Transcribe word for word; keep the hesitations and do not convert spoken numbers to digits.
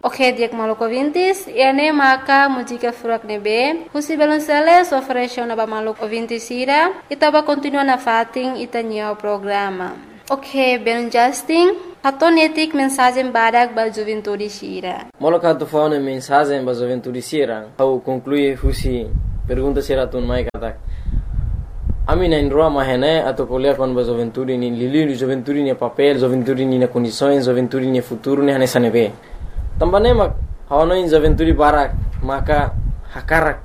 Ok, diak maluco ouvintes, e ane maka música furak nebe, husi balonceles oferece na ba maluco ouvintes ira, e taba continua na fating itanyo programa. Ok, ben Justin, haton etik mensagem badak ba juventude sira. Maluco hato faune mensagem ba juventude sira, au conclui husi pergunta sira tun mai katak. Ami na indroa mahene atau kuliah kon ba juventude ni lili juventude ni papel, juventude ni na condições, juventude ni futuro ni hanesa nebe. Tambane mak hawana in juventude barak maka hakarak